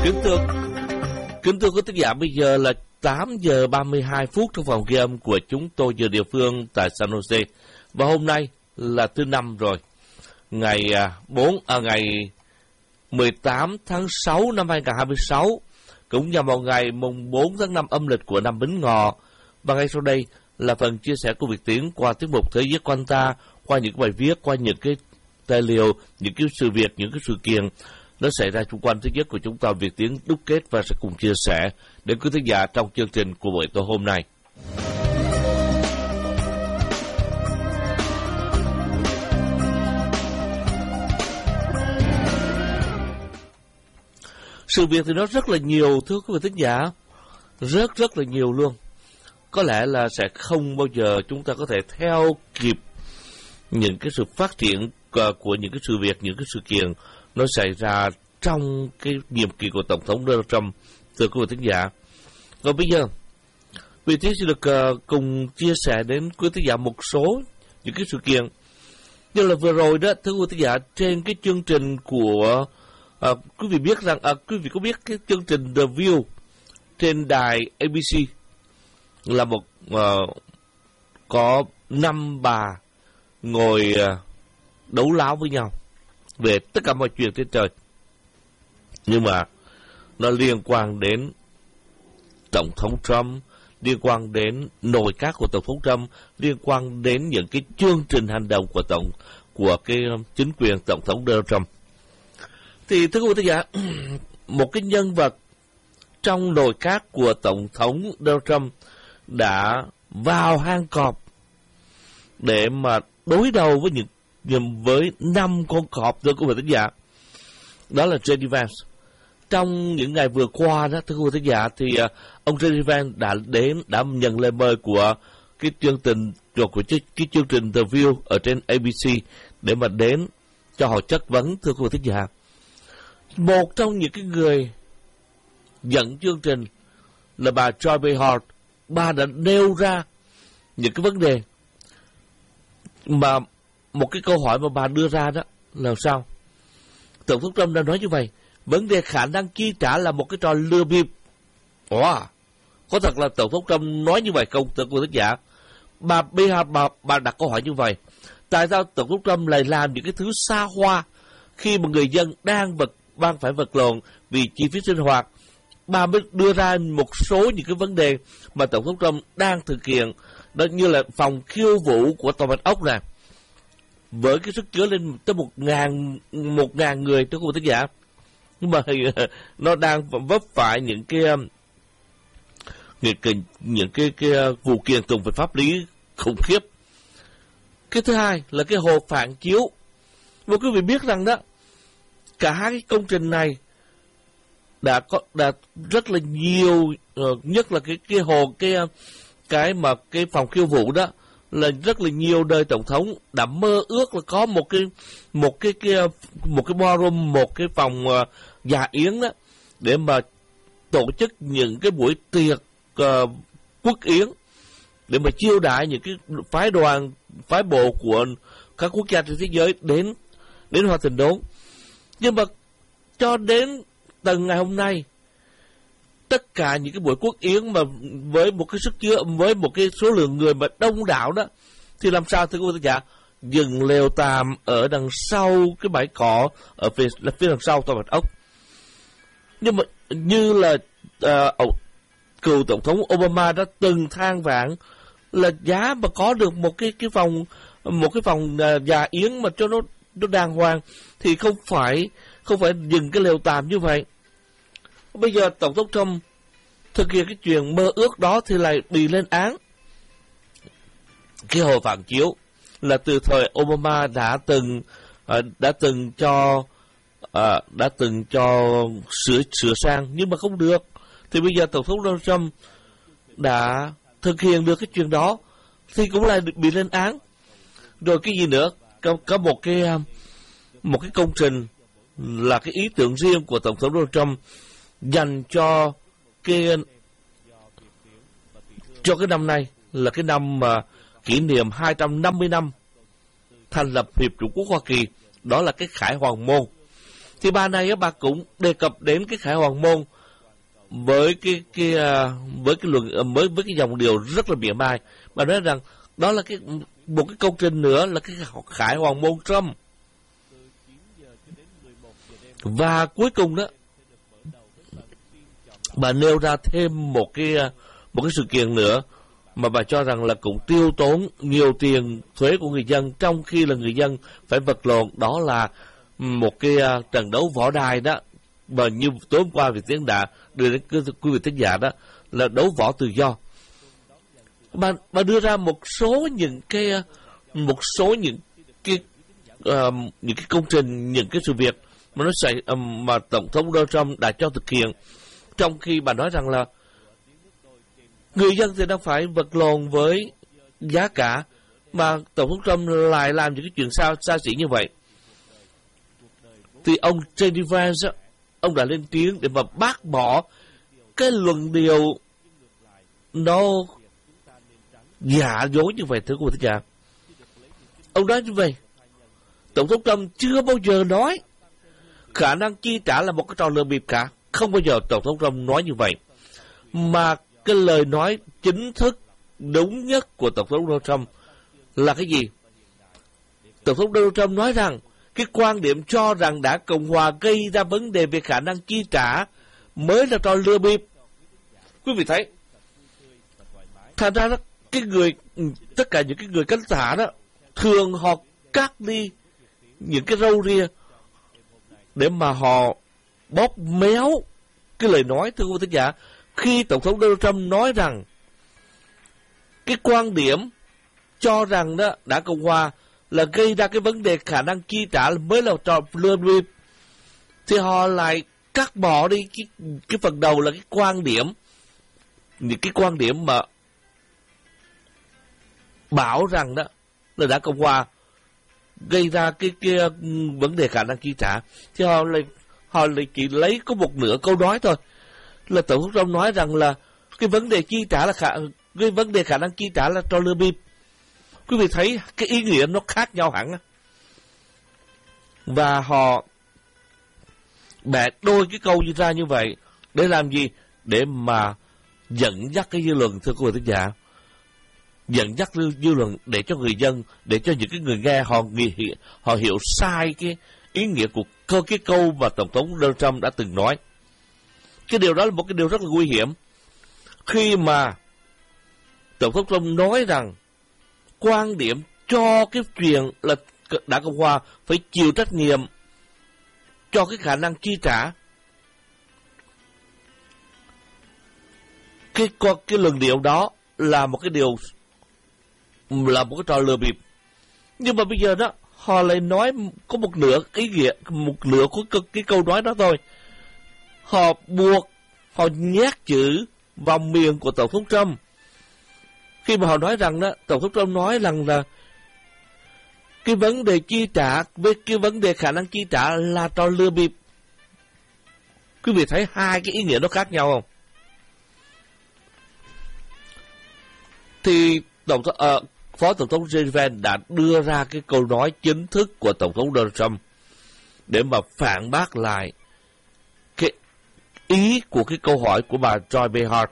Kính thưa quý thính giả, bây giờ là 8 giờ 32 phút trong phòng ghi âm của chúng tôi giờ địa phương tại San Jose. Và hôm nay là thứ Năm rồi, ngày 18 tháng 6 năm 2026, cũng nhằm vào ngày mùng 4 tháng 5 âm lịch của năm Bính Ngọ. Và ngay sau đây là phần chia sẻ của Việt Tiến qua tiết mục Thế giới quanh ta, qua những bài viết, qua những cái tài liệu, những cái sự việc, những cái sự kiện nó xảy ra xung quanh thế giới của chúng ta. Việt Tiến đúc kết và sẽ cùng chia sẻ đến quý thính giả trong chương trình của buổi tối hôm nay. Sự việc thì nó rất là nhiều, thưa quý vị thính giả, rất là nhiều luôn. Có lẽ là sẽ không bao giờ chúng ta có thể theo kịp những cái sự phát triển của những cái sự việc, những cái sự kiện nó xảy ra trong cái nhiệm kỳ của Tổng thống Donald Trump, thưa quý vị thính giả. Và bây giờ, Việt Tiến sẽ được cùng chia sẻ đến quý thính giả một số những cái sự kiện. Như là vừa rồi đó, thưa quý thính giả, trên cái chương trình của quý vị biết rằng, quý vị có biết cái chương trình The View trên đài ABC là một có 5 bà ngồi đấu láo với nhau về tất cả mọi chuyện trên trời. Nhưng mà nó liên quan đến Tổng thống Trump, liên quan đến nội các của Tổng thống Trump, liên quan đến những cái chương trình hành động của cái chính quyền Tổng thống Donald Trump. Thì thưa quý vị giả, một cái nhân vật trong nội các của Tổng thống Donald Trump đã vào hang cọp để mà đối đầu với 5 con cọp, thưa quý vị thính giả. Đó là JD Vance. Trong những ngày vừa qua đó, thưa quý vị thính giả, thì ông JD Vance đã nhận lời mời của cái chương trình The View ở trên ABC để mà đến cho họ chất vấn, thưa quý vị thính giả. Một trong những cái người dẫn chương trình là bà Joy Behar. Bà đã nêu ra những cái vấn đề mà một cái câu hỏi mà bà đưa ra đó là sao? Tổng thống Trump đã nói như vậy, vấn đề khả năng chi trả là một cái trò lừa bịp. Có thật là Tổng thống Trump nói như vậy không, thưa quý vị giả? Bà Behar bà đặt câu hỏi như vậy. Tại sao Tổng thống Trump lại làm những cái thứ xa hoa khi mà người dân đang phải vật lộn vì chi phí sinh hoạt? Bà mới đưa ra một số những cái vấn đề mà Tổng thống Trump đang thực hiện, đó như là phòng khiêu vũ của Tòa Bạch Ốc này, với cái sức chứa lên tới 1.000 người, thưa quý vị thính giả. Nhưng mà nó đang vấp phải những cái vụ kiện tụng về pháp lý khủng khiếp. Cái thứ hai là cái hồ phản chiếu. Và quý vị biết rằng đó, cả hai cái công trình này đã rất là nhiều, nhất là cái phòng khiêu vũ đó, là rất là nhiều đời tổng thống đã mơ ước là có một cái ballroom, một cái phòng dạ yến đó, để mà tổ chức những cái buổi tiệc quốc yến để mà chiêu đãi những cái phái bộ của các quốc gia trên thế giới đến Hoa Thịnh Đốn. Nhưng mà cho đến tận ngày hôm nay, tất cả những cái buổi quốc yến mà với một cái sức chứa, với một cái số lượng người mà đông đảo đó, thì làm sao thưa quý vị giả? Dừng lều tạm ở đằng sau cái bãi cỏ, ở phía đằng sau Tòa Bạch Ốc. Nhưng mà như là cựu tổng thống Obama đã từng than vãn là giá mà có được một cái phòng dạ yến mà cho nó đàng hoàng thì không phải dừng cái lều tạm như vậy. Bây giờ Tổng thống Trump thực hiện cái chuyện mơ ước đó thì lại bị lên án. Cái hồ phản chiếu là từ thời Obama đã từng cho sửa sang nhưng mà không được. Thì bây giờ Tổng thống Donald Trump đã thực hiện được cái chuyện đó thì cũng lại bị lên án. Rồi cái gì nữa? Có một cái công trình là cái ý tưởng riêng của Tổng thống Donald Trump dành cho cái năm nay, là cái năm mà kỷ niệm 250 năm thành lập Hiệp chủng quốc Hoa Kỳ, đó là cái Khải Hoàn Môn. Thì bà này bà cũng đề cập đến cái khải hoàn môn với với cái dòng điều rất là mỉa mai. Bà nói rằng đó là một cái công trình nữa là cái khải hoàn môn Trump. Và cuối cùng đó, bà nêu ra thêm một cái sự kiện nữa mà bà cho rằng là cũng tiêu tốn nhiều tiền thuế của người dân, trong khi là người dân phải vật lộn. Đó là một cái trận đấu võ đài đó, và như tối hôm qua Việt Tiến đã đưa đến quý vị thính giả đó, là đấu võ tự do. Bà đưa ra một số những cái công trình, những cái sự việc mà mà Tổng thống Donald Trump đã cho thực hiện, trong khi bà nói rằng là người dân thì đang phải vật lộn với giá cả, mà Tổng thống Trump lại làm những cái chuyện xa xỉ như vậy. Thì ông J.D. Vance, ông đã lên tiếng để mà bác bỏ cái luận điệu nó giả dối như vậy, thưa quý vị thính giả. Ông nói như vậy: Tổng thống Trump chưa bao giờ nói khả năng chi trả là một cái trò lừa bịp cả. Không bao giờ Tổng thống Trump nói như vậy. Mà cái lời nói chính thức đúng nhất của Tổng thống Donald Trump là cái gì? Tổng thống Donald Trump nói rằng cái quan điểm cho rằng Đảng Cộng Hòa gây ra vấn đề về khả năng chi trả mới là trò lừa bịp. Quý vị thấy, thành ra đó, tất cả những cái người cánh tả đó, thường họ cắt đi những cái râu ria để mà họ bóp méo cái lời nói, thưa quý vị thính giả. Khi Tổng thống Donald Trump nói rằng cái quan điểm cho rằng đó Đảng Cộng Hòa là gây ra cái vấn đề khả năng chi trả mới là trò lừa bịp, thì họ lại cắt bỏ đi cái phần đầu là những cái quan điểm mà bảo rằng đó là Đảng Cộng Hòa gây ra cái vấn đề khả năng chi trả. Thì họ lại chỉ lấy có một nửa câu nói thôi, là Tổng thống Trump nói rằng là cái vấn đề chi trả là cái vấn đề khả năng chi trả là trò lừa bịp. Quý vị thấy cái ý nghĩa nó khác nhau hẳn. Và họ bẻ đôi cái câu ra như vậy để làm gì? Để mà dẫn dắt cái dư luận, thưa quý vị thính giả. Dẫn dắt dư luận để cho người dân, để cho những cái người nghe họ hiểu sai cái ý nghĩa của cái câu mà Tổng thống Donald Trump đã từng nói. Cái điều đó là một cái điều rất là nguy hiểm. Khi mà Tổng thống Trump nói rằng quan điểm cho cái chuyện là Đảng Cộng Hòa phải chịu trách nhiệm cho cái khả năng chi trả, cái luận điệu đó là một cái trò lừa bịp. Nhưng mà bây giờ đó họ lại nói có một nửa ý nghĩa, một nửa của cái câu nói đó thôi. Họ nhét chữ vào miệng của Tổng thống Trump. Khi mà họ nói rằng đó, Tổng thống Trump nói rằng là cái vấn đề chi trả với cái vấn đề khả năng chi trả là trò lừa bịp. Quý vị thấy hai cái ý nghĩa nó khác nhau không? Thì Phó Tổng thống J.D. Vance đã đưa ra cái câu nói chính thức của Tổng thống Donald Trump để mà phản bác lại cái ý của cái câu hỏi của bà Joy Behar,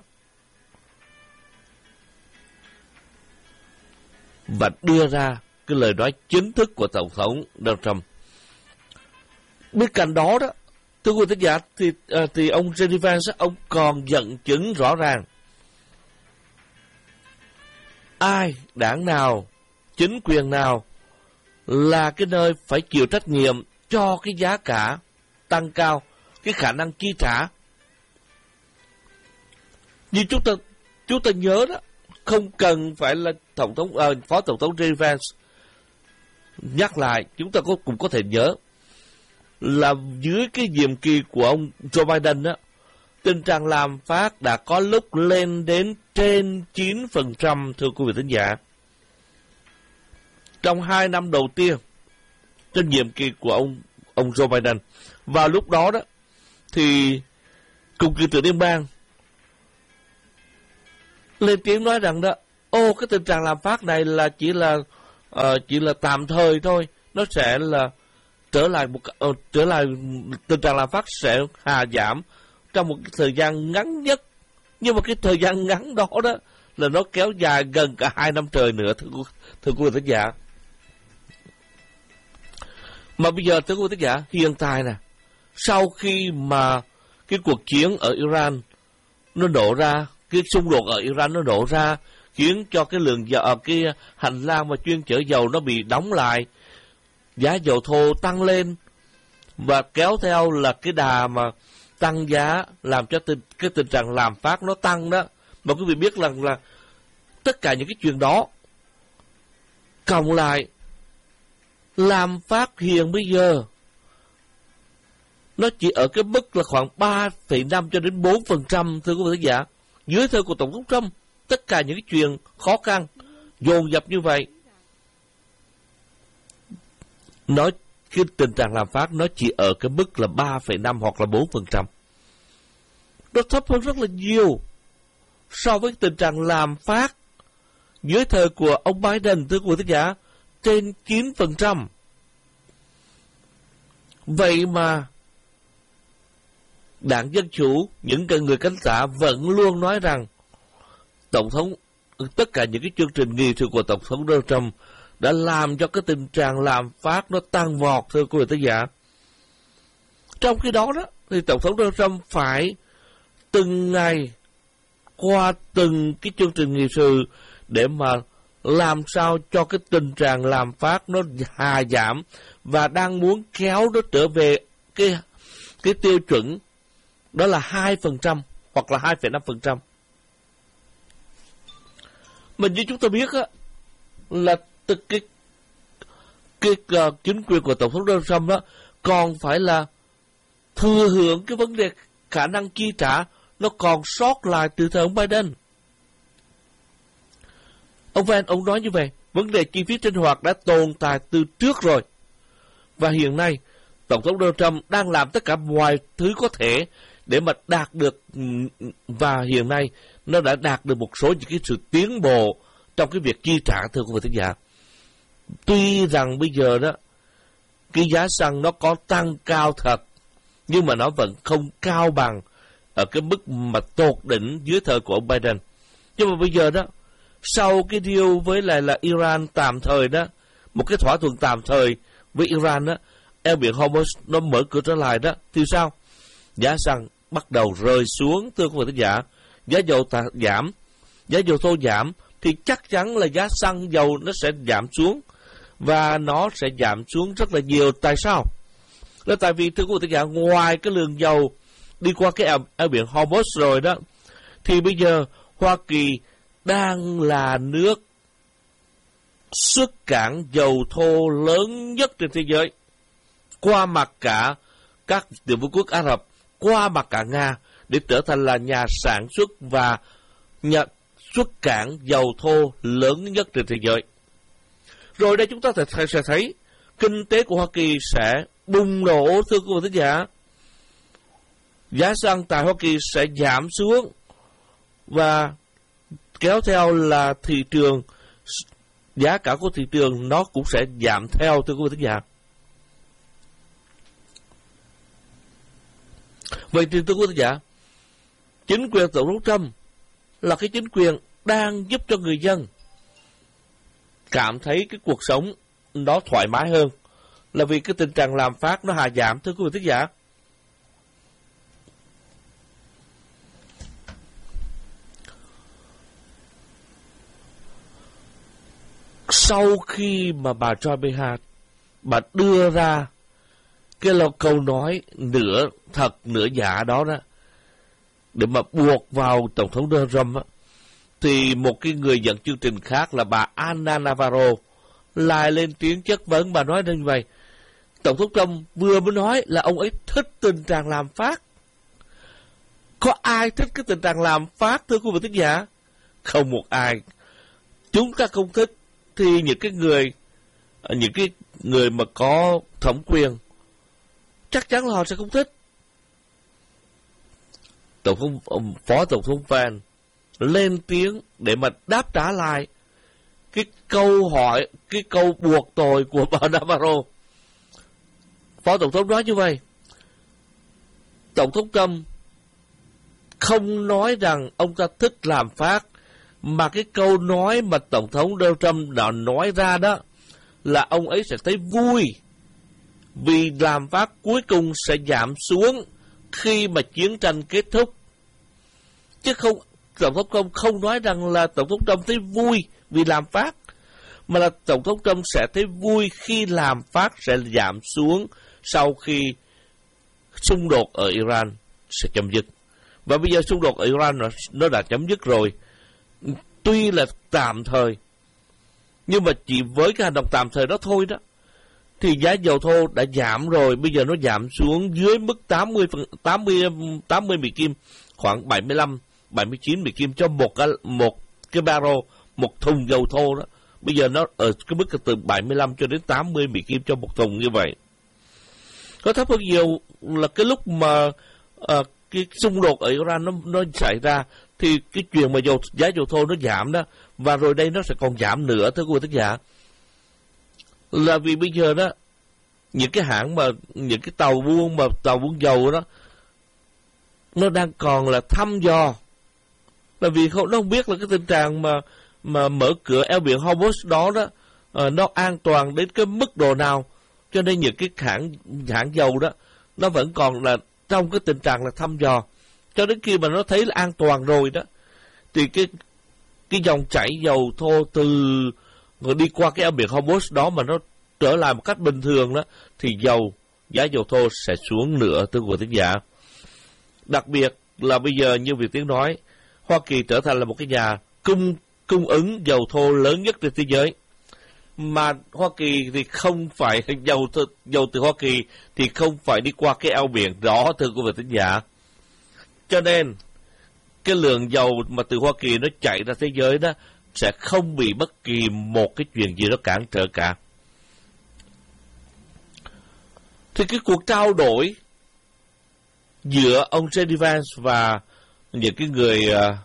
và đưa ra cái lời nói chính thức của Tổng thống Donald Trump. Bên cạnh đó đó, thưa quý vị thính giả, thì ông J.D. Vance ông còn dẫn chứng rõ ràng ai, đảng nào, chính quyền nào là cái nơi phải chịu trách nhiệm cho cái giá cả tăng cao, cái khả năng chi trả. Như chúng ta nhớ đó, không cần phải là Phó Tổng thống J.D. Vance nhắc lại, chúng ta cũng có thể nhớ là dưới cái nhiệm kỳ của ông Joe Biden đó, tình trạng lạm phát đã có lúc lên đến trên 9%, thưa quý vị thính giả. Trong 2 năm đầu tiên trên nhiệm kỳ của ông Joe Biden, vào lúc đó đó thì Cục Dự trữ Liên bang lên tiếng nói rằng đó, cái tình trạng lạm phát này là chỉ là tạm thời thôi, nó sẽ là trở lại tình trạng lạm phát sẽ hạ giảm trong một cái thời gian ngắn nhất, nhưng mà cái thời gian ngắn đó là nó kéo dài gần cả 2 năm trời nữa, thưa quý vị thính giả. Mà bây giờ thưa quý vị thính giả, hiện tại nè, sau khi mà cái cuộc chiến ở Iran nó nổ ra, cái xung đột ở Iran nó nổ ra, khiến cho cái cái hành lang mà chuyên chở dầu nó bị đóng lại, giá dầu thô tăng lên và kéo theo là cái đà mà tăng giá làm cho cái tình trạng lạm phát nó tăng đó. Mà quý vị biết rằng là tất cả những cái chuyện đó cộng lại, lạm phát hiện bây giờ nó chỉ ở cái mức là khoảng 3,5 cho đến 4%, thưa quý vị khán giả. Dưới thời của Tổng thống Trump, tất cả những cái chuyện khó khăn dồn dập như vậy, cái tình trạng lạm phát nó chỉ ở cái mức là 3,5 hoặc là 4%. Nó thấp hơn rất là nhiều so với tình trạng lạm phát dưới thời của ông Biden, thưa quý vị khán giả, trên 9%. Vậy mà Đảng Dân Chủ, những người cánh tả vẫn luôn nói rằng tất cả những cái chương trình nghị sự của Tổng thống Donald Trump đã làm cho cái tình trạng lạm phát nó tăng vọt, thưa quý vị khán giả. Trong khi đó thì Tổng thống Donald Trump phải từng ngày qua từng cái chương trình nghị sự để mà làm sao cho cái tình trạng lạm phát nó hạ giảm, và đang muốn kéo nó trở về cái tiêu chuẩn đó là 2% hoặc là 2,5%. Mà như chúng ta biết là chính quyền của Tổng thống Donald Trump đó còn phải là thừa hưởng cái vấn đề khả năng chi trả nó còn sót lại từ thời ông Biden. Ông Van, ông nói như vậy, vấn đề chi phí sinh hoạt đã tồn tại từ trước rồi. Và hiện nay, Tổng thống Donald Trump đang làm tất cả mọi thứ có thể để mà đạt được, và hiện nay nó đã đạt được một số những cái sự tiến bộ trong cái việc chi trả, thưa quý vị thính giả. Tuy rằng bây giờ đó, cái giá xăng nó có tăng cao thật, nhưng mà nó vẫn không cao bằng ở cái mức mà tột đỉnh dưới thời của ông Biden. Nhưng mà bây giờ đó, sau cái deal với lại là Iran tạm thời đó, một cái thỏa thuận tạm thời với Iran đó, eo biển Hormuz nó mở cửa trở lại đó, thì sao? Giá xăng bắt đầu rơi xuống, thưa quý vị thính giả. Giá dầu giảm, giá dầu thô giảm, thì chắc chắn là giá xăng dầu nó sẽ giảm xuống, và nó sẽ giảm xuống rất là nhiều. Tại sao? Là tại vì, thưa quý vị thính giả, ngoài cái lượng dầu đi qua cái eo biển Hormuz rồi đó, thì bây giờ Hoa Kỳ đang là nước xuất cảng dầu thô lớn nhất trên thế giới, qua mặt cả các tiểu vương quốc Ả Rập, qua mặt cả Nga, để trở thành là nhà sản xuất và nhà xuất cảng dầu thô lớn nhất trên thế giới. Rồi đây chúng ta sẽ thấy kinh tế của Hoa Kỳ sẽ bùng nổ, thưa quý vị thính giả. Giá xăng tại Hoa Kỳ sẽ giảm xuống, và kéo theo là thị trường, giá cả của thị trường nó cũng sẽ giảm theo, thưa quý vị thính giả. Vậy thì thưa quý vị thính giả, chính quyền Tổng thống Trump là cái chính quyền đang giúp cho người dân cảm thấy cái cuộc sống nó thoải mái hơn, là vì cái tình trạng lạm phát nó hạ giảm, thưa quý vị thính giả. Sau khi mà bà Joy Behar bà đưa ra cái câu nói nửa thật nửa giả đó để mà buộc vào Tổng thống Donald Trump thì một cái người dẫn chương trình khác là bà Ana Navarro lại lên tiếng chất vấn. Bà nói như vậy: Tổng thống Trump vừa mới nói là ông ấy thích tình trạng lạm phát. Có ai thích cái tình trạng lạm phát, thưa quý vị thính giả? Không một ai. Chúng ta không thích thì những cái người mà có thẩm quyền chắc chắn là họ sẽ không thích. Phó Tổng thống Van lên tiếng để mà đáp trả lại cái câu buộc tội của bà Navarro. Phó Tổng thống nói như vậy. Tổng thống Trump không nói rằng ông ta thích làm phát, mà cái câu nói mà Tổng thống Donald Trump đã nói ra đó là ông ấy sẽ thấy vui vì làm phát cuối cùng sẽ giảm xuống khi mà chiến tranh kết thúc. Chứ không, Tổng thống Trump không nói rằng là Tổng thống Trump thấy vui vì làm phát, mà là Tổng thống Trump sẽ thấy vui khi làm phát sẽ giảm xuống sau khi xung đột ở Iran sẽ chấm dứt. Và bây giờ xung đột ở Iran nó đã chấm dứt rồi. Tuy là tạm thời, nhưng mà chỉ với cái hành động tạm thời đó thôi đó, thì giá dầu thô đã giảm rồi. Bây giờ nó giảm xuống dưới mức 80 Mỹ Kim, khoảng 75, 79 Mỹ Kim cho một cái barrel, một thùng dầu thô đó. Bây giờ nó ở cái mức từ 75 cho đến 80 Mỹ Kim cho một thùng như vậy. Có thấp hơn nhiều là cái lúc mà cái xung đột ở Iran nó xảy ra, thì cái chuyện mà giá dầu thô nó giảm đó, và rồi đây nó sẽ còn giảm nữa, thưa quý vị thính giả. Là vì bây giờ đó, những cái hãng mà, những cái tàu buôn dầu đó, nó đang còn là thăm dò. Là vì nó không biết là cái tình trạng mà mở cửa eo biển Hormuz đó nó an toàn đến cái mức độ nào. Cho nên những cái hãng dầu đó, nó vẫn còn là trong cái tình trạng là thăm dò. Cho đến khi mà nó thấy là an toàn rồi đó, thì cái dòng chảy dầu thô đi qua cái eo biển Hormuz đó mà nó trở lại một cách bình thường đó, thì giá dầu thô sẽ xuống nữa, thưa quý vị thính giả. Đặc biệt là bây giờ như Việt Tiến nói, Hoa Kỳ trở thành là một cái nhà cung ứng dầu thô lớn nhất trên thế giới. Mà Hoa Kỳ thì không phải, dầu từ Hoa Kỳ thì không phải đi qua cái eo biển đó, thưa quý vị thính giả. Cho nên cái lượng dầu mà từ Hoa Kỳ nó chạy ra thế giới đó sẽ không bị bất kỳ một cái chuyện gì đó cản trở cả. Thì cái cuộc trao đổi giữa ông JD Vance và những cái người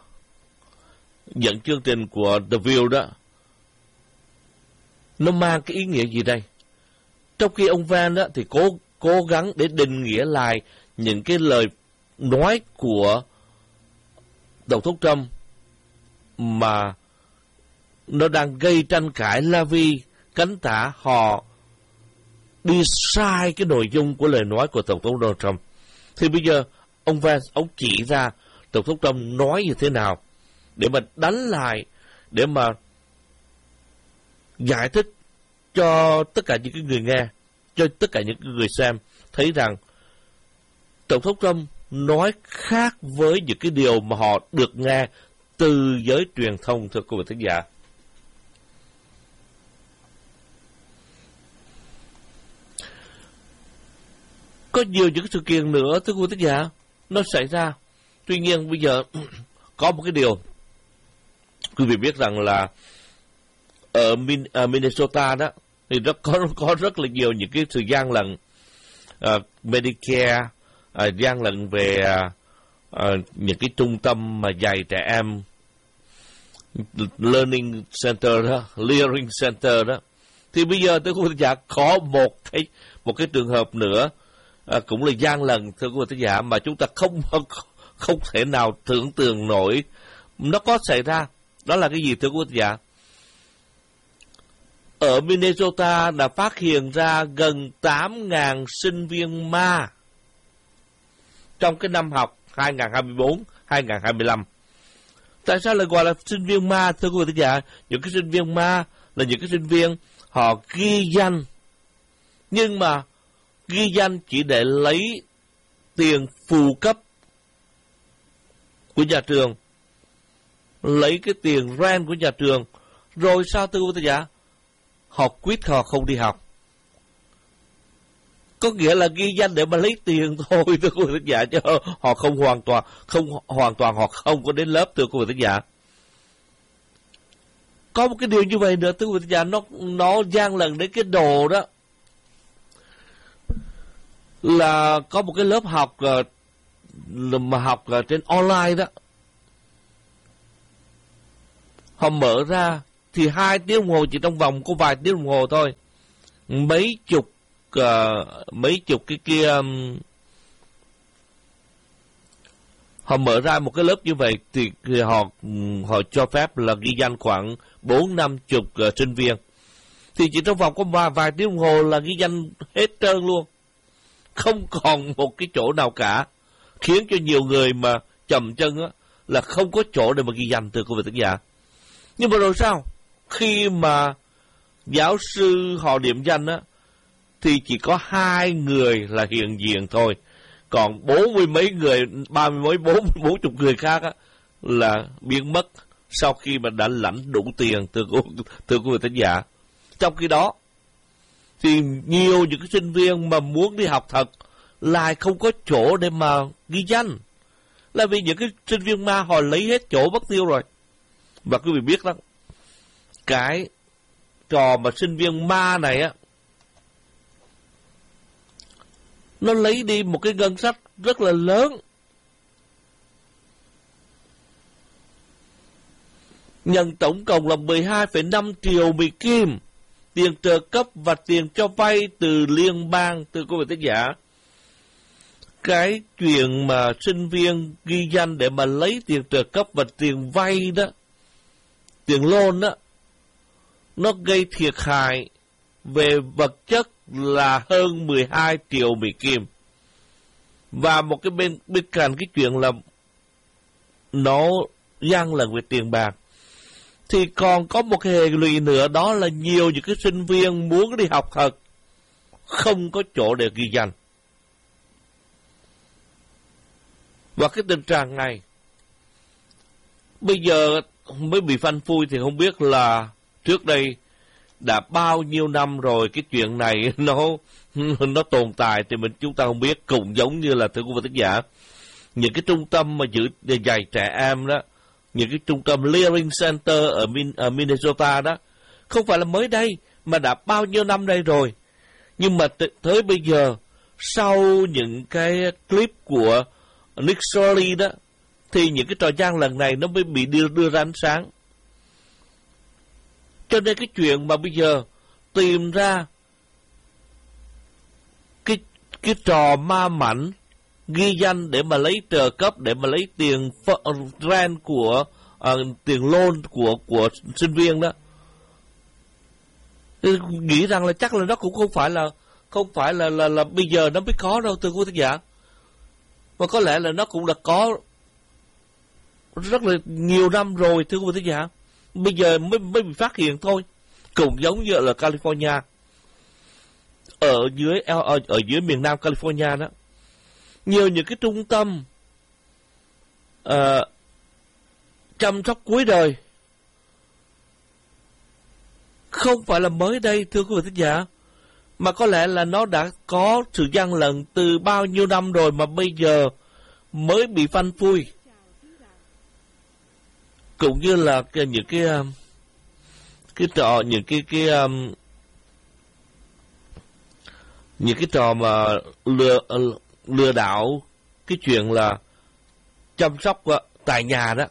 dẫn chương trình của The View đó, nó mang cái ý nghĩa gì đây? Trong khi ông Vance đó thì cố gắng để định nghĩa lại những cái lời nói của Tổng thống Trump mà nó đang gây tranh cãi, là vì cánh tả họ đi sai cái nội dung của lời nói của Tổng thống Donald Trump. Thì bây giờ ông Vance, ông chỉ ra Tổng thống Trump nói như thế nào để mà đánh lại, để mà giải thích cho tất cả những cái người nghe, cho tất cả những người xem thấy rằng Tổng thống Trump nói khác với những cái điều mà họ được nghe từ giới truyền thông, thưa quý vị thính giả. Có nhiều những sự kiện nữa, thưa quý vị thính giả, nó xảy ra. Tuy nhiên bây giờ có một cái điều quý vị biết rằng là ở Minnesota đó thì nó có rất là nhiều những cái sự gian lận, Medicare, gian lận về những cái trung tâm mà dạy trẻ em, Learning Center đó, Learning Center đó. Thì bây giờ tôi cũng giả có một cái trường hợp nữa, cũng là gian lận, thưa quý vị thính giả, mà chúng ta không thể nào tưởng tượng nổi nó có xảy ra. Đó là cái gì, thưa quý vị thính giả? Ở Minnesota đã phát hiện ra gần 8.000 sinh viên ma trong cái năm học 2024-2025. Tại sao lại gọi là sinh viên ma, thưa quý vị thính giả? Những cái sinh viên ma là những cái sinh viên họ ghi danh, nhưng mà ghi danh chỉ để lấy tiền phụ cấp của nhà trường, lấy cái tiền rent của nhà trường, rồi sao, thưa quý vị thính giả? Họ quit, họ không đi học. Có nghĩa là ghi danh để mà lấy tiền thôi, thưa quý vị thính giả, chứ họ không hoàn toàn họ không có đến lớp, thưa quý vị thính giả. Có một cái điều như vậy nữa, thưa quý vị thính giả, nó gian lận đến cái độ đó là có một cái lớp học mà học trên online đó, họ mở ra thì 2 tiếng đồng hồ, chỉ trong vòng có vài tiếng đồng hồ thôi, mấy chục mấy chục cái kia, họ mở ra một cái lớp như vậy thì họ cho phép là ghi danh khoảng 40-50 sinh viên. Thì chỉ trong vòng có vài tiếng đồng hồ là ghi danh hết trơn luôn. Không còn một cái chỗ nào cả. Khiến cho nhiều người mà chầm chân á, là không có chỗ để mà ghi danh, thưa quý vị thính giả. Nhưng mà rồi sao? Khi mà giáo sư họ điểm danh á, thì chỉ có 2 người là hiện diện thôi. Còn 40 mấy người, 30 mấy, 40 người khác á, là biến mất sau khi mà đã lãnh đủ tiền, thưa quý vị thính giả. Trong khi đó, thì nhiều những cái sinh viên mà muốn đi học thật lại không có chỗ để mà ghi danh. Là vì những cái sinh viên ma họ lấy hết chỗ mất tiêu rồi. Và quý vị biết đó, cái trò mà sinh viên ma này á, nó lấy đi một cái ngân sách rất là lớn. Nhận tổng cộng là 12,5 triệu Mỹ Kim tiền trợ cấp và tiền cho vay từ liên bang, từ quý vị thính giả. Cái chuyện mà sinh viên ghi danh để mà lấy tiền trợ cấp và tiền vay đó, tiền loan đó, nó gây thiệt hại về vật chất là hơn 12 triệu Mỹ Kim. Và một cái bên cạnh cái chuyện là nó gian lận về tiền bạc, thì còn có một cái hệ lụy nữa, đó là nhiều những cái sinh viên muốn đi học thật không có chỗ để ghi danh. Và cái tình trạng này bây giờ mới bị phanh phui, thì không biết là trước đây đã bao nhiêu năm rồi cái chuyện này nó tồn tại, thì chúng ta không biết. Cũng giống như là, thưa quý vị thính giả, những cái trung tâm mà dạy trẻ em đó, những cái trung tâm Learning Center ở Minnesota đó, không phải là mới đây mà đã bao nhiêu năm đây rồi. Nhưng mà tới bây giờ, sau những cái clip của Nick Shirley đó, thì những cái trò gian lần này nó mới bị đưa ra ánh sáng. Cho nên cái chuyện mà bây giờ tìm ra cái trò ma mảnh ghi danh để mà lấy trợ cấp, để mà lấy tiền rent của tiền loan của sinh viên đó, nghĩ rằng là chắc là nó cũng không phải là bây giờ nó mới có đâu, thưa quý vị giả. Mà có lẽ là nó cũng đã có rất là nhiều năm rồi, thưa quý vị giả. Bây giờ mới bị phát hiện thôi. Cũng giống như là California, ở dưới miền Nam California đó, nhiều những cái trung tâm chăm sóc cuối đời không phải là mới đây, thưa quý vị thính giả, mà có lẽ là nó đã có sự gian lận từ bao nhiêu năm rồi mà bây giờ mới bị phanh phui. Cũng như là những cái trò, những cái trò mà lừa đảo, cái chuyện là chăm sóc tại nhà đó,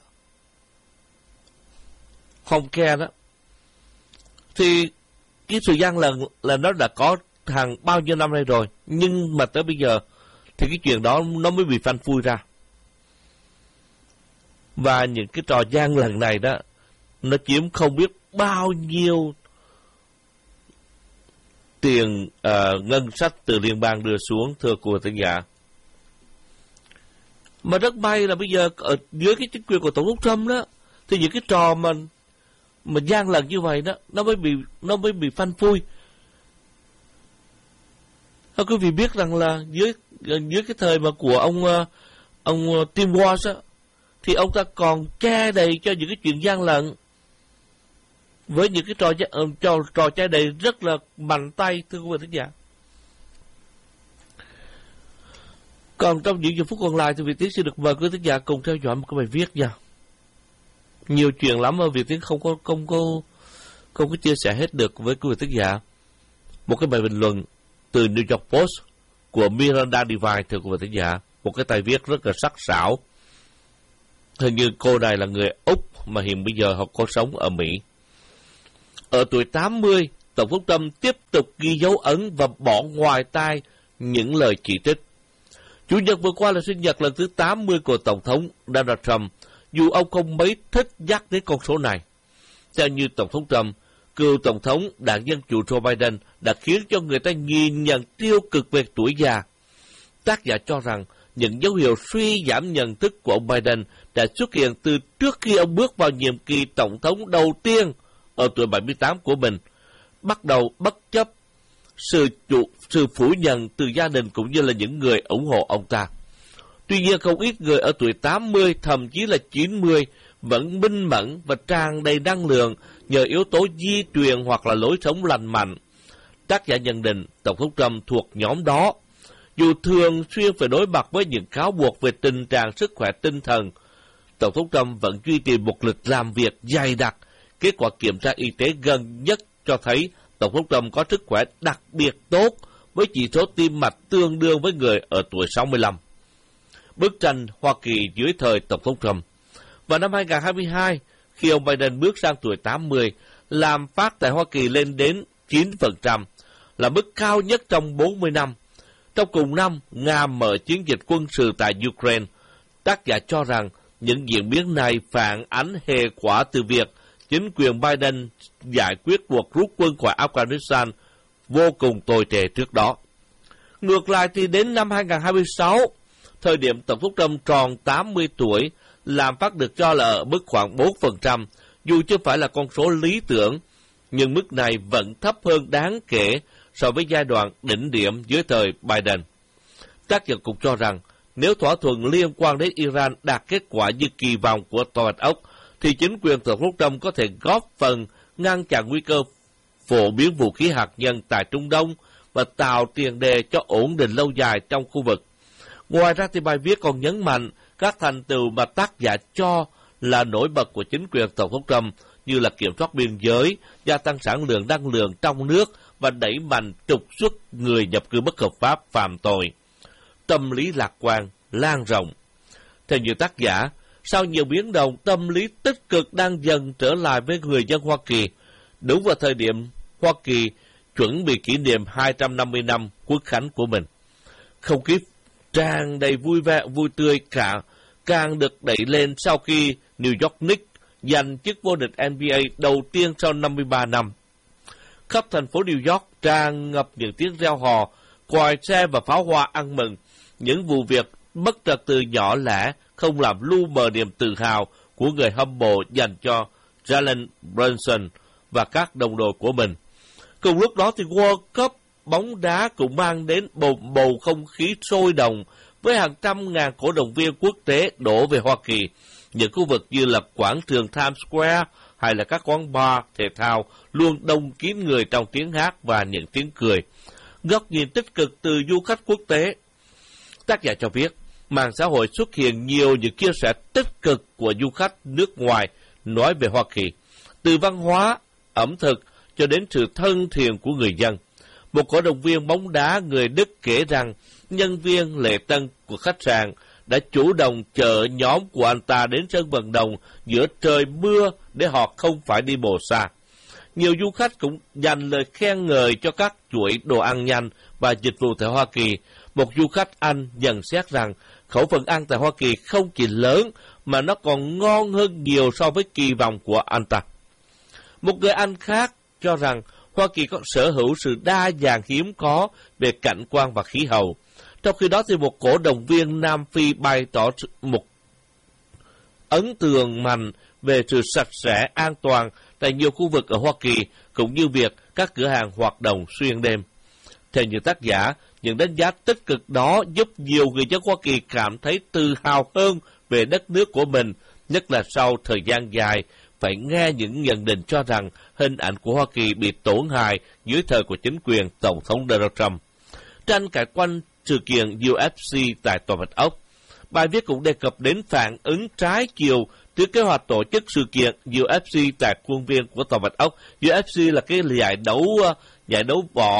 home care đó, thì cái sự gian lận là nó đã có hàng bao nhiêu năm nay rồi. Nhưng mà tới bây giờ thì cái chuyện đó nó mới bị phanh phui ra. Và những cái trò gian lận này đó, nó chiếm không biết bao nhiêu tiền ngân sách từ liên bang đưa xuống, thưa quý vị thính giả. Mà rất may là bây giờ ở dưới cái chính quyền của Tổng thống Trump đó, thì những cái trò mà gian lận như vậy đó, nó mới bị phanh phui. Quý vị biết rằng là dưới cái thời mà của ông Tim Walz á, thì ông ta còn che đầy cho những cái chuyện gian lận với những cái trò che đầy rất là mạnh tay, thưa quý vị thính giả. Còn trong những giờ phút còn lại thì Việt Tiến sẽ được mời quý vị thính giả cùng theo dõi một cái bài viết nha. Nhiều chuyện lắm mà Việt Tiến không có chia sẻ hết được với quý vị thính giả. Một cái bài bình luận từ New York Post của Miranda Devine, thưa quý vị thính giả, một cái bài viết rất là sắc sảo. Hình như cô này là người Úc mà hiện bây giờ họ có sống ở Mỹ. Ở tuổi 80, Tổng thống Trump tiếp tục ghi dấu ấn và bỏ ngoài tai những lời chỉ trích. Chủ nhật vừa qua là sinh nhật lần thứ 80 của Tổng thống Donald Trump, dù ông không mấy thích nhắc đến con số này. Theo như Tổng thống Trump, cựu Tổng thống Đảng Dân Chủ Joe Biden đã khiến cho người ta nhìn nhận tiêu cực về tuổi già. Tác giả cho rằng những dấu hiệu suy giảm nhận thức của ông Biden đã xuất hiện từ trước khi ông bước vào nhiệm kỳ Tổng thống đầu tiên ở tuổi 78 của mình, bắt đầu bất chấp sự phủ nhận từ gia đình cũng như là những người ủng hộ ông ta. Tuy nhiên, không ít người ở tuổi 80, thậm chí là 90 vẫn minh mẫn và tràn đầy năng lượng nhờ yếu tố di truyền hoặc là lối sống lành mạnh. Tác giả nhận định Tổng thống Trump thuộc nhóm đó. Dù thường xuyên phải đối mặt với những cáo buộc về tình trạng sức khỏe tinh thần, Tổng thống Trump vẫn duy trì một lịch làm việc dày đặc. Kết quả kiểm tra y tế gần nhất cho thấy Tổng thống Trump có sức khỏe đặc biệt tốt với chỉ số tim mạch tương đương với người ở tuổi 65. Bức tranh Hoa Kỳ dưới thời Tổng thống Trump. Vào năm 2022, khi ông Biden bước sang tuổi 80, lạm phát tại Hoa Kỳ lên đến 9%, là mức cao nhất trong 40 năm. Trong cùng năm, Nga mở chiến dịch quân sự tại Ukraine. Tác giả cho rằng những diễn biến này phản ánh hệ quả từ việc chính quyền Biden giải quyết cuộc rút quân khỏi Afghanistan vô cùng tồi tệ trước đó. Ngược lại thì đến năm 2026, thời điểm Tổng thống Trump tròn 80 tuổi, lạm phát được cho là ở mức khoảng 4%, dù chưa phải là con số lý tưởng, nhưng mức này vẫn thấp hơn đáng kể so với giai đoạn đỉnh điểm dưới thời Biden. Tác giả cũng cho rằng nếu thỏa thuận liên quan đến Iran đạt kết quả như kỳ vọng của Tòa Bạch Ốc, thì chính quyền Tổng thống Trump có thể góp phần ngăn chặn nguy cơ phổ biến vũ khí hạt nhân tại Trung Đông và tạo tiền đề cho ổn định lâu dài trong khu vực. Ngoài ra thì bài viết còn nhấn mạnh các thành tựu mà tác giả cho là nổi bật của chính quyền Tổng thống Trump như là kiểm soát biên giới, gia tăng sản lượng năng lượng trong nước và đẩy mạnh trục xuất người nhập cư bất hợp pháp phạm tội. Tâm lý lạc quan lan rộng. Theo nhiều tác giả, sau nhiều biến động, tâm lý tích cực đang dần trở lại với người dân Hoa Kỳ. Đúng vào thời điểm Hoa Kỳ chuẩn bị kỷ niệm 250 năm Quốc khánh của mình. Không khí tràn đầy vui vẻ, vui tươi càng được đẩy lên sau khi New York Knicks giành chức vô địch NBA đầu tiên sau 53 năm. Khắp thành phố New York tràn ngập những tiếng reo hò, còi xe và pháo hoa ăn mừng. Những vụ việc bất trật tự nhỏ lẻ không làm lu mờ niềm tự hào của người hâm mộ dành cho Jalen Brunson và các đồng đội của mình. Cùng lúc đó thì World Cup bóng đá cũng mang đến bầu không khí sôi động với hàng trăm ngàn cổ động viên quốc tế đổ về Hoa Kỳ. Những khu vực như là quảng trường Times Square hay là các quán bar thể thao luôn đông kín người trong tiếng hát và những tiếng cười. Góc nhìn tích cực từ du khách quốc tế. Tác giả cho biết, mạng xã hội xuất hiện nhiều những chia sẻ tích cực của du khách nước ngoài nói về Hoa Kỳ, từ văn hóa, ẩm thực cho đến sự thân thiện của người dân. Một cổ động viên bóng đá người Đức kể rằng nhân viên lễ tân của khách sạn đã chủ động chở nhóm của anh ta đến sân vận động giữa trời mưa để họ không phải đi bộ xa. Nhiều du khách cũng dành lời khen ngợi cho các chuỗi đồ ăn nhanh và dịch vụ tại Hoa Kỳ. Một du khách Anh nhận xét rằng khẩu phần ăn tại Hoa Kỳ không chỉ lớn mà nó còn ngon hơn nhiều so với kỳ vọng của anh ta. Một người Anh khác cho rằng Hoa Kỳ có sở hữu sự đa dạng hiếm có về cảnh quan và khí hậu. Trong khi đó thì một cổ động viên Nam Phi bày tỏ một ấn tượng mạnh về sự sạch sẽ, an toàn tại nhiều khu vực ở Hoa Kỳ, cũng như việc các cửa hàng hoạt động xuyên đêm. Theo nhiều tác giả, những đánh giá tích cực đó giúp nhiều người dân Hoa Kỳ cảm thấy tự hào hơn về đất nước của mình, nhất là sau thời gian dài phải nghe những nhận định cho rằng hình ảnh của Hoa Kỳ bị tổn hại dưới thời của chính quyền Tổng thống Donald Trump. Tranh cãi quanh sự kiện UFC tại Tòa Bạch Ốc, bài viết cũng đề cập đến phản ứng trái chiều trước kế hoạch tổ chức sự kiện UFC tại khuôn viên của Tòa Bạch Ốc. UFC là cái giải đấu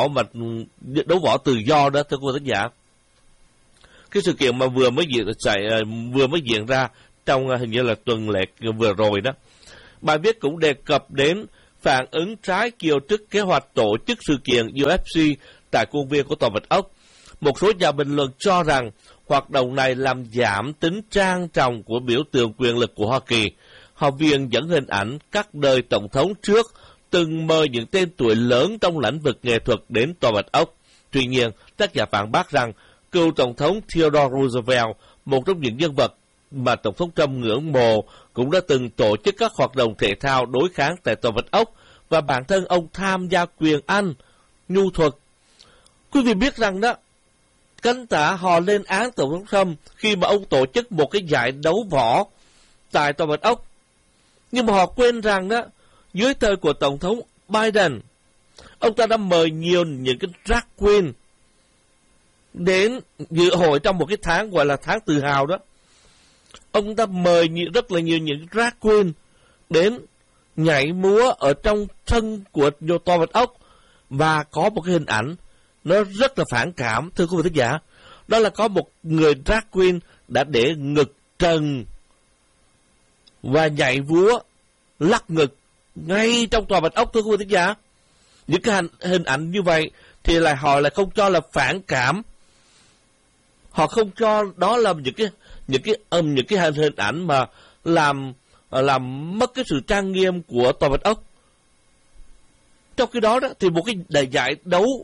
võ tự do đó, thưa quý khán giả. Cái sự kiện mà vừa mới diễn ra trong hình như là tuần lễ vừa rồi đó. Bài viết cũng đề cập đến phản ứng trái chiều trước kế hoạch tổ chức sự kiện UFC tại khuôn viên của Tòa Bạch Ốc. Một số nhà bình luận cho rằng hoạt động này làm giảm tính trang trọng của biểu tượng quyền lực của Hoa Kỳ. Họ viện dẫn hình ảnh các đời tổng thống trước từng mời những tên tuổi lớn trong lĩnh vực nghệ thuật đến Tòa Bạch Ốc. Tuy nhiên, tác giả phản bác rằng cựu tổng thống Theodore Roosevelt, một trong những nhân vật mà Tổng thống Trump ngưỡng mộ, cũng đã từng tổ chức các hoạt động thể thao đối kháng tại Tòa Bạch Ốc và bản thân ông tham gia quyền Anh, nhu thuật. Quý vị biết rằng đó, cánh tả họ lên án Tổng thống Trump khi mà ông tổ chức một cái giải đấu võ tại Tòa Bạch Ốc. Nhưng mà họ quên rằng đó, dưới thời của Tổng thống Biden, ông ta đã mời nhiều những cái drag queen đến dự hội trong một cái tháng gọi là tháng tự hào đó. Ông ta mời rất là nhiều những drag queen đến nhảy múa ở trong sân của Tòa Bạch Ốc, và có một cái hình ảnh nó rất là phản cảm, thưa quý vị thính giả. Đó là có một người drag queen đã để ngực trần và nhảy múa lắc ngực ngay trong Tòa Bạch Ốc, thưa quý vị thính giả. Những cái hình ảnh như vậy thì họ lại không cho là phản cảm. Họ không cho đó là những cái hình ảnh mà làm mất cái sự trang nghiêm của Tòa Bạch Ốc. Trong khi đó thì một cái giải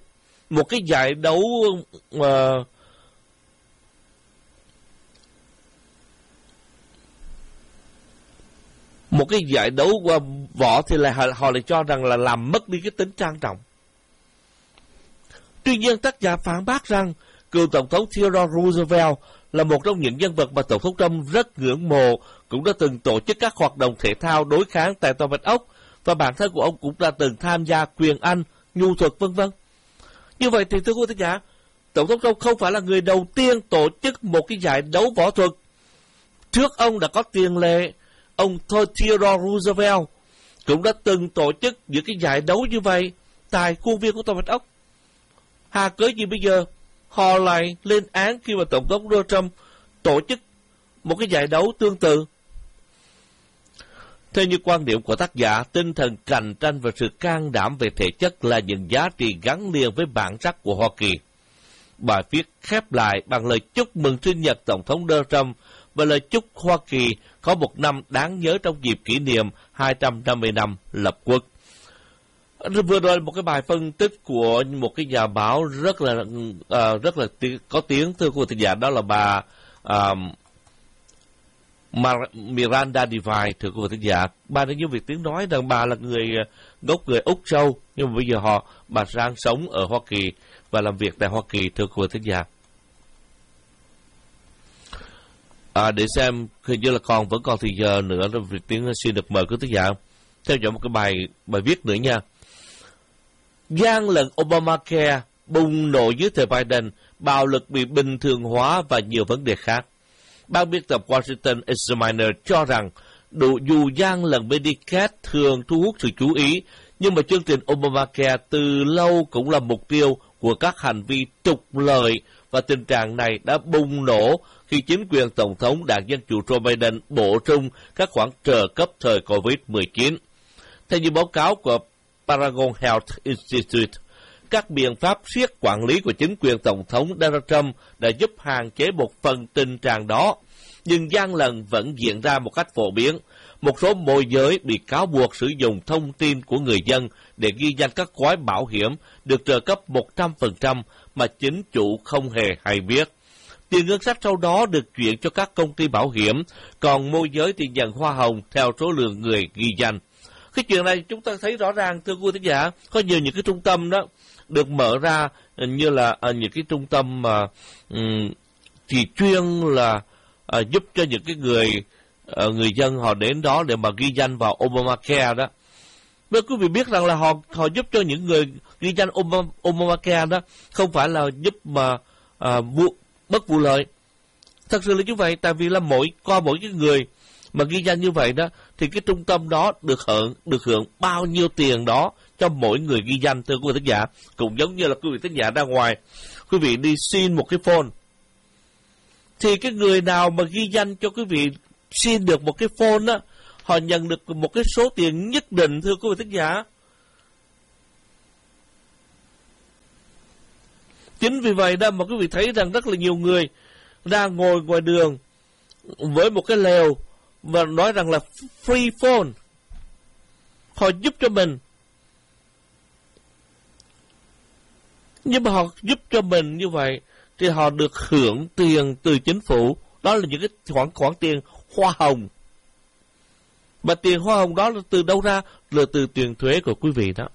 đấu võ thì họ lại cho rằng là làm mất đi cái tính trang trọng. Tuy nhiên, tác giả phản bác rằng cựu Tổng thống Theodore Roosevelt là một trong những nhân vật mà Tổng thống Trump rất ngưỡng mộ, cũng đã từng tổ chức các hoạt động thể thao đối kháng tại Tòa Bạch Ốc, và bản thân của ông cũng đã từng tham gia quyền Anh, nhu thuật v.v. Như vậy thì thưa quý vị giả, Tổng thống Trump không phải là người đầu tiên tổ chức một cái giải đấu võ thuật. Trước ông đã có tiền lệ, ông Theodore Roosevelt cũng đã từng tổ chức những cái giải đấu như vậy tại khuôn viên của Tòa Bạch Ốc. Hà cớ gì bây giờ họ lại lên án khi mà Tổng thống Donald Trump tổ chức một cái giải đấu tương tự? Theo như quan điểm của tác giả, tinh thần cạnh tranh và sự can đảm về thể chất là những giá trị gắn liền với bản sắc của Hoa Kỳ. Bài viết khép lại bằng lời chúc mừng sinh nhật Tổng thống Donald Trump và lời chúc Hoa Kỳ có một năm đáng nhớ trong dịp kỷ niệm 250 năm lập quốc. Vừa rồi một cái bài phân tích của một cái nhà báo rất là có tiếng, thưa quý vị thính giả, đó là bà Miranda Devine, thưa quý vị thính giả. Bà đã như việc tiếng nói rằng bà là gốc người Úc Châu, nhưng mà bây giờ bà đang sống ở Hoa Kỳ và làm việc tại Hoa Kỳ, thưa quý vị thính giả. Để xem, hình như là vẫn còn thì giờ nữa rồi, việc tiếng xin được mời quý thính giả theo dõi một cái bài viết nữa nha. Gian lận Obamacare bùng nổ dưới thời Biden, bạo lực bị bình thường hóa và nhiều vấn đề khác. Ban biên tập Washington Examiner cho rằng dù gian lận Medicare thường thu hút sự chú ý, nhưng mà chương trình Obamacare từ lâu cũng là mục tiêu của các hành vi trục lợi, và tình trạng này đã bùng nổ khi chính quyền Tổng thống đảng Dân Chủ Joe Biden bổ sung các khoản trợ cấp thời COVID-19. Theo như báo cáo của Paragon Health Institute, các biện pháp siết quản lý của chính quyền Tổng thống Donald Trump đã giúp hạn chế một phần tình trạng đó, nhưng gian lận vẫn diễn ra một cách phổ biến. Một số môi giới bị cáo buộc sử dụng thông tin của người dân để ghi danh các gói bảo hiểm được trợ cấp 100% mà chính chủ không hề hay biết. Tiền ngân sách sau đó được chuyển cho các công ty bảo hiểm, còn môi giới thì nhận hoa hồng theo số lượng người ghi danh. Cái chuyện này chúng ta thấy rõ ràng, thưa quý vị thính giả, có nhiều những cái trung tâm đó được mở ra như là những cái trung tâm mà chỉ chuyên là giúp cho những cái người dân họ đến đó để mà ghi danh vào Obamacare đó. Nếu quý vị biết rằng là họ giúp cho những người ghi danh Obamacare đó không phải là giúp mà bất vụ lợi. Thật sự là như vậy, tại vì là mỗi cái người mà ghi danh như vậy đó thì cái trung tâm đó được hưởng bao nhiêu tiền đó cho mỗi người ghi danh, thưa quý vị thính giả. Cũng giống như là quý vị thính giả ra ngoài, quý vị đi xin một cái phone, thì cái người nào mà ghi danh cho quý vị xin được một cái phone đó, họ nhận được một cái số tiền nhất định, thưa quý vị thính giả. Chính vì vậy đó mà quý vị thấy rằng rất là nhiều người đang ngồi ngoài đường với một cái lều và nói rằng là free phone. Họ giúp cho mình. Nhưng mà họ giúp cho mình như vậy thì họ được hưởng tiền từ chính phủ. Đó là những cái khoản tiền hoa hồng. Mà tiền hoa hồng đó là từ đâu ra? Là từ tiền thuế của quý vị đó.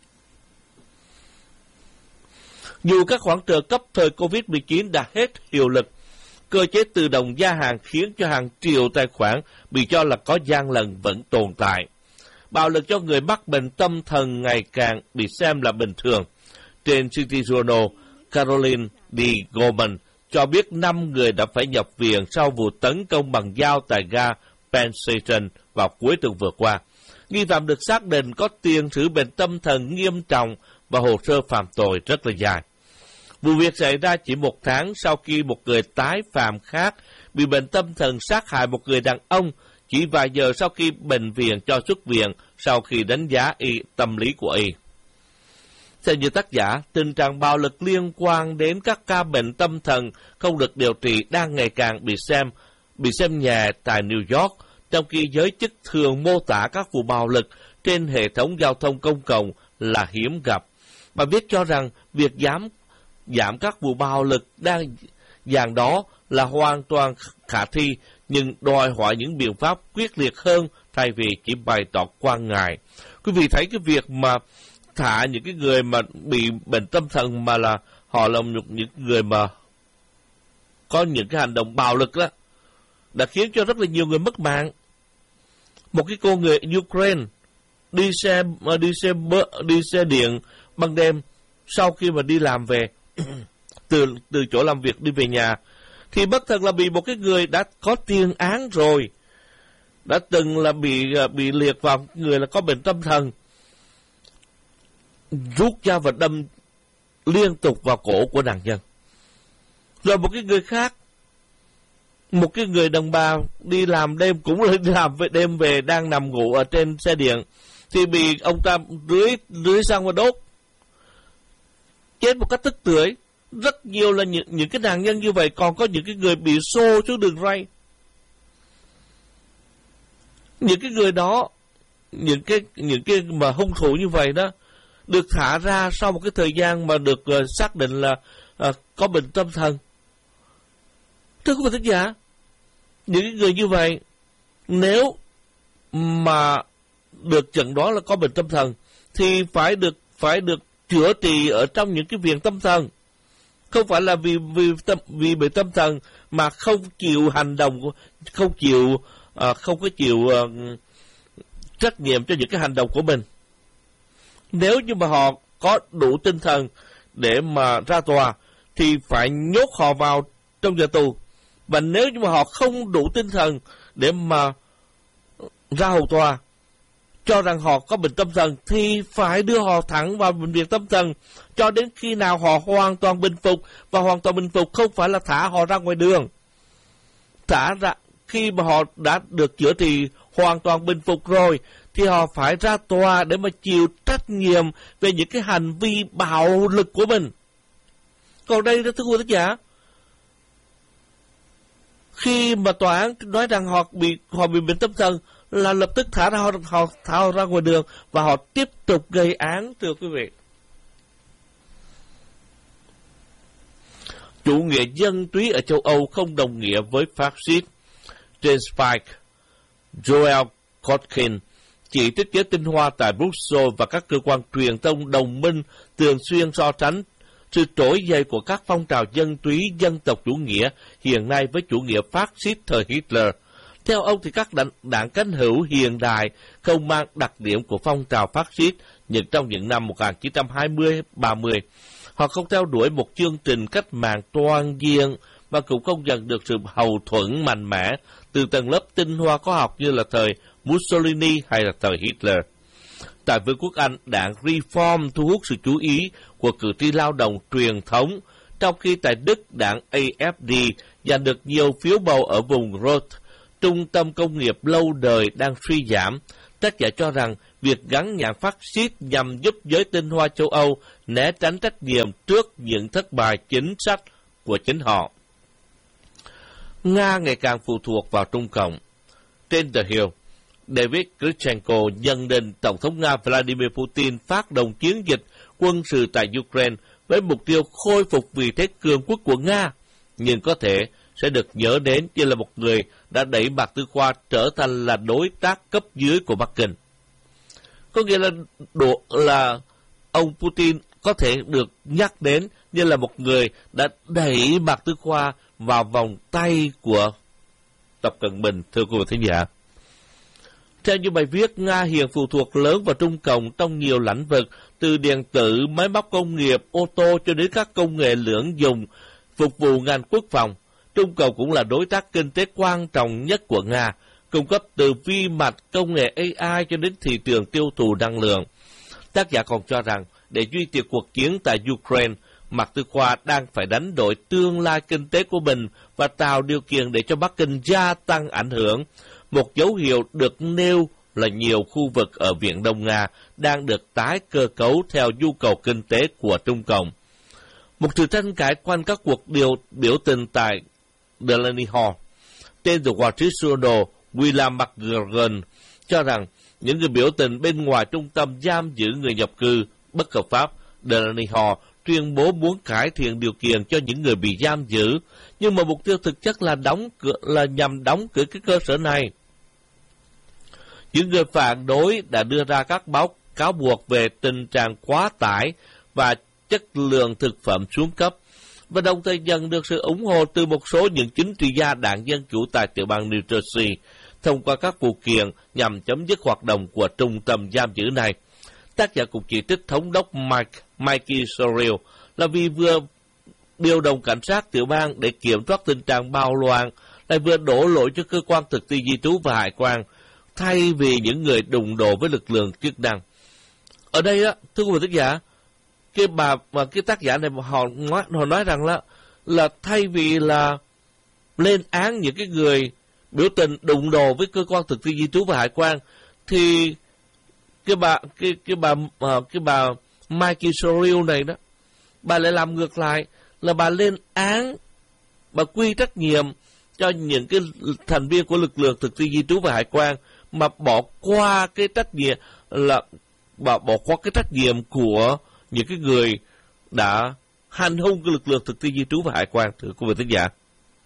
Dù các khoản trợ cấp thời Covid-19 đã hết hiệu lực, cơ chế tự động gia hạn khiến cho hàng triệu tài khoản bị cho là có gian lận vẫn tồn tại. Bạo lực cho người mắc bệnh tâm thần ngày càng bị xem là bình thường. Trên City Journal, Caroline D. Goldman cho biết 5 người đã phải nhập viện sau vụ tấn công bằng dao tại ga Penn Station vào cuối tuần vừa qua. Nghi phạm được xác định có tiền sử bệnh tâm thần nghiêm trọng và hồ sơ phạm tội rất là dài. Vụ việc xảy ra chỉ 1 tháng sau khi một người tái phạm khác bị bệnh tâm thần sát hại một người đàn ông chỉ vài giờ sau khi bệnh viện cho xuất viện sau khi đánh giá tâm lý của y. Theo như tác giả, tình trạng bạo lực liên quan đến các ca bệnh tâm thần không được điều trị đang ngày càng bị xem nhẹ tại New York, trong khi giới chức thường mô tả các vụ bạo lực trên hệ thống giao thông công cộng là hiếm gặp. Bà viết cho rằng việc giảm các vụ bạo lực đang dạng đó là hoàn toàn khả thi, nhưng đòi hỏi những biện pháp quyết liệt hơn thay vì chỉ bày tỏ quan ngại. Quý vị thấy cái việc mà thả những cái người mà bị bệnh tâm thần mà là họ là những người mà có những cái hành động bạo lực đó đã khiến cho rất là nhiều người mất mạng. Một cái cô người Ukraine đi xe điện ban đêm sau khi mà đi làm về từ chỗ làm việc đi về nhà thì bất thần là bị một cái người đã có tiền án rồi, đã từng là bị liệt vào người là có bệnh tâm thần, rút dao và đâm liên tục vào cổ của nạn nhân. Rồi một cái người khác, một cái người đàn bà đi làm đêm, cũng là đi làm về đêm về, đang nằm ngủ ở trên xe điện thì bị ông ta rưới xăng và đốt, chết một cách tức tưởi. Rất nhiều là những cái nạn nhân như vậy, còn có những cái người bị xô xuống đường ray. Những cái người đó, những cái mà hung thủ như vậy đó được thả ra sau một cái thời gian mà được xác định là có bệnh tâm thần. Thưa quý vị thính giả, những cái người như vậy nếu mà được chẩn đoán là có bệnh tâm thần thì phải được chữa trị ở trong những cái viện tâm thần. Không phải là vì bệnh tâm thần mà không chịu hành động, không có chịu trách nhiệm cho những cái hành động của mình. Nếu như mà họ có đủ tinh thần để mà ra tòa thì phải nhốt họ vào trong nhà tù. Và nếu như mà họ không đủ tinh thần để mà ra hầu tòa cho rằng họ có bệnh tâm thần thì phải đưa họ thẳng vào bệnh viện tâm thần cho đến khi nào họ hoàn toàn bình phục. Và hoàn toàn bình phục không phải là thả họ ra ngoài đường. Thả ra khi mà họ đã được chữa trị hoàn toàn bình phục rồi thì họ phải ra tòa để mà chịu trách nhiệm về những cái hành vi bạo lực của mình. Còn đây đó thưa quý vị giả, khi mà tòa án nói rằng họ bị bệnh tâm thần là lập tức thả họ ra ngoài đường và họ tiếp tục gây án, thưa quý vị. Chủ nghĩa dân túy ở châu Âu không đồng nghĩa với phát xít. Trên Spike, Joel Kotkin chỉ trích giới tinh hoa tại Brussels và các cơ quan truyền thông đồng minh thường xuyên so sánh sự trỗi dậy của các phong trào dân túy dân tộc chủ nghĩa hiện nay với chủ nghĩa phát xít thời Hitler. Theo ông thì các đảng cánh hữu hiện đại không mang đặc điểm của phong trào phát xít nhưng trong những năm 1920-30. Họ không theo đuổi một chương trình cách mạng toàn diện và cũng không nhận được sự hậu thuẫn mạnh mẽ từ tầng lớp tinh hoa khoa học như là thời Mussolini hay là thời Hitler. Tại Vương quốc Anh, đảng Reform thu hút sự chú ý của cử tri lao động truyền thống, trong khi tại Đức, đảng AfD giành được nhiều phiếu bầu ở vùng Ruhr, trung tâm công nghiệp lâu đời đang suy giảm. Tác giả cho rằng việc gắn nhãn phát xít nhằm giúp giới tinh hoa châu Âu né tránh trách nhiệm trước những thất bại chính sách của chính họ. Nga ngày càng phụ thuộc vào Trung Cộng. Trên The Hill, David Gritchenko nhận định Tổng thống Nga Vladimir Putin phát động chiến dịch quân sự tại Ukraine với mục tiêu khôi phục vị thế cường quốc của Nga, nhưng có thể sẽ được nhớ đến như là một người đã đẩy Mạc Tư Khoa trở thành là đối tác cấp dưới của Bắc Kinh. Có nghĩa là ông Putin có thể được nhắc đến như là một người đã đẩy Mạc Tư Khoa vào vòng tay của Tập Cận Bình, thưa quý vị thính giả. Theo như bài viết, Nga hiện phụ thuộc lớn vào Trung Cộng trong nhiều lĩnh vực, từ điện tử, máy móc công nghiệp, ô tô cho đến các công nghệ lưỡng dùng phục vụ ngành quốc phòng. Trung Cộng cũng là đối tác kinh tế quan trọng nhất của Nga, cung cấp từ vi mạch, công nghệ AI cho đến thị trường tiêu thụ năng lượng. Tác giả còn cho rằng, để duy trì cuộc chiến tại Ukraine, Mạc Tư Khoa đang phải đánh đổi tương lai kinh tế của mình và tạo điều kiện để cho Bắc Kinh gia tăng ảnh hưởng. Một dấu hiệu được nêu là nhiều khu vực ở Viễn Đông Nga đang được tái cơ cấu theo nhu cầu kinh tế của Trung Cộng. Một sự tranh cãi quanh các cuộc biểu tình tại Delaney Hall. Trên The Wall Street Journal, William McGregor cho rằng những người biểu tình bên ngoài trung tâm giam giữ người nhập cư bất hợp pháp Delaney Hall tuyên bố muốn cải thiện điều kiện cho những người bị giam giữ, nhưng mà mục tiêu thực chất là nhằm đóng cửa cái cơ sở này. Những người phản đối đã đưa ra các cáo buộc về tình trạng quá tải và chất lượng thực phẩm xuống cấp, và đồng thời nhận được sự ủng hộ từ một số những chính trị gia đảng Dân Chủ tại tiểu bang New Jersey thông qua các vụ kiện nhằm chấm dứt hoạt động của trung tâm giam giữ này. Tác giả cũng chỉ trích thống đốc Mikey Sorrell là vì vừa điều động cảnh sát tiểu bang để kiểm soát tình trạng bạo loạn, lại vừa đổ lỗi cho cơ quan thực thi di trú và hải quan, thay vì những người đụng độ với lực lượng chức năng. Ở đây á, thưa quý vị thính giả, cái tác giả này họ nói rằng là thay vì là lên án những cái người biểu tình đụng độ với cơ quan thực thi di trú và hải quan, thì cái bà Mikey Sorrell này đó, bà lại làm ngược lại, là bà lên án, bà quy trách nhiệm cho những cái thành viên của lực lượng thực thi di trú và hải quan, mà bỏ qua cái trách nhiệm của những cái người đã hành hung cái lực lượng thực thi di trú và hải quan, thưa quý vị thính giả.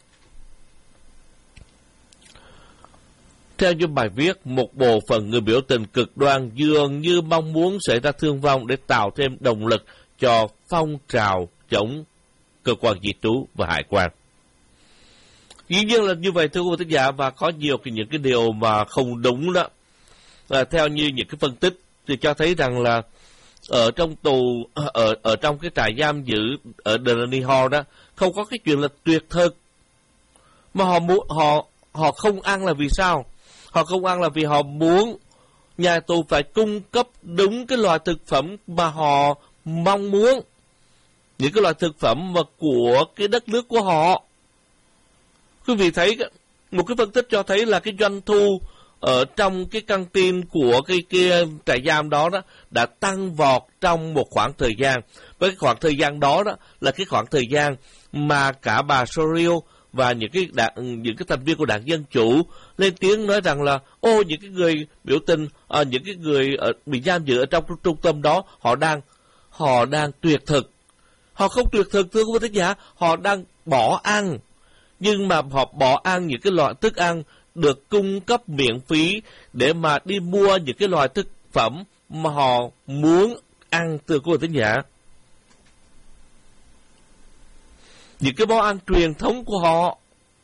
Theo như bài viết, một bộ phận người biểu tình cực đoan dường như mong muốn xảy ra thương vong để tạo thêm động lực cho phong trào chống cơ quan di trú và hải quan. Dĩ nhiên là như vậy, thưa quý vị thính giả, và có nhiều những cái điều mà không đúng đó. Theo như những cái phân tích thì cho thấy rằng là ở trong tù, ở trong cái trại giam giữ ở Delaney Hall đó, không có cái chuyện là tuyệt thực, mà họ không ăn là vì sao? Họ không ăn là vì họ muốn nhà tù phải cung cấp đúng cái loại thực phẩm mà họ mong muốn, những cái loại thực phẩm mà của cái đất nước của họ. Quý vị thấy một cái phân tích cho thấy là cái doanh thu ở trong cái căng tin của cái trại giam đó đã tăng vọt trong một khoảng thời gian. Với cái khoảng thời gian đó là cái khoảng thời gian mà cả bà Sorrell và những cái thành viên của đảng Dân Chủ lên tiếng nói rằng là những cái người biểu tình, những cái người bị giam giữ ở trong trung tâm đó, họ đang tuyệt thực. Họ không tuyệt thực, thưa quý vị thính giả, họ đang bỏ ăn. Nhưng mà họ bỏ ăn những cái loại thức ăn được cung cấp miễn phí để mà đi mua những cái loại thực phẩm mà họ muốn ăn, thưa quý vị thính giả. Những cái món ăn truyền thống của họ.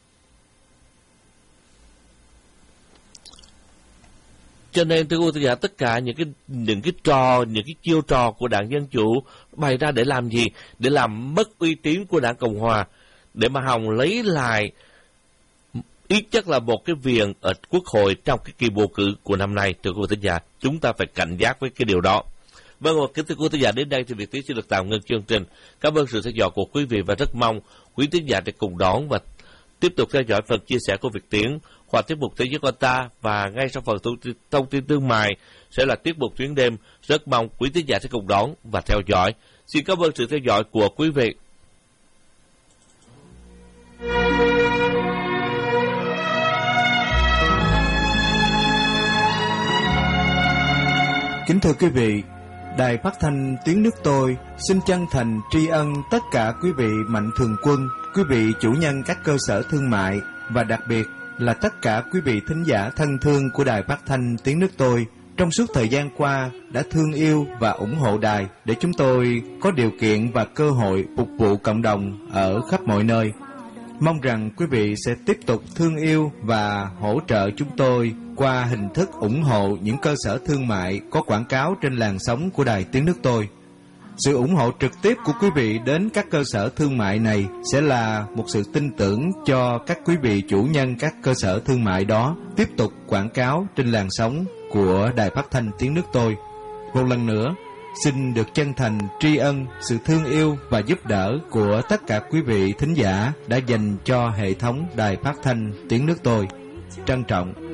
Cho nên thưa quý vị thính giả, tất cả những cái chiêu trò của đảng Dân Chủ bày ra để làm gì? Để làm mất uy tín của đảng Cộng Hòa, để mà hòng lấy lại ít nhất là một cái viện ở Quốc hội trong cái kỳ bầu cử của năm nay. Thưa quý vị thính giả, chúng ta phải cảnh giác với cái điều đó. Vâng, kính thưa quý thính giả, đến đây thì Việt Tiến xin được tạm ngưng chương trình. Cảm ơn sự theo dõi của quý vị và rất mong quý thính giả để cùng đón và Tiếp tục theo dõi phần chia sẻ của Việt Tiến hoặc tiết mục Thế giới con ta, và ngay sau phần thông tin thương mại sẽ là tiết mục Tuyến đêm. Rất mong quý thính giả sẽ cùng đón và theo dõi. Xin cảm ơn sự theo dõi của quý vị. Kính thưa quý vị, Đài Phát thanh Tiếng nước tôi xin chân thành tri ân tất cả quý vị mạnh thường quân, quý vị chủ nhân các cơ sở thương mại và đặc biệt là tất cả quý vị thính giả thân thương của Đài Phát thanh Tiếng nước tôi trong suốt thời gian qua đã thương yêu và ủng hộ đài để chúng tôi có điều kiện và cơ hội phục vụ cộng đồng ở khắp mọi nơi. Mong rằng quý vị sẽ tiếp tục thương yêu và hỗ trợ chúng tôi qua hình thức ủng hộ những cơ sở thương mại có quảng cáo trên làn sóng của Đài Tiếng nước tôi. Sự ủng hộ trực tiếp của quý vị đến các cơ sở thương mại này sẽ là một sự tin tưởng cho các quý vị chủ nhân các cơ sở thương mại đó tiếp tục quảng cáo trên làn sóng của Đài Phát thanh Tiếng nước tôi. Một lần nữa, xin được chân thành tri ân sự thương yêu và giúp đỡ của tất cả quý vị thính giả đã dành cho hệ thống Đài Phát thanh Tiếng nước tôi. Trân trọng.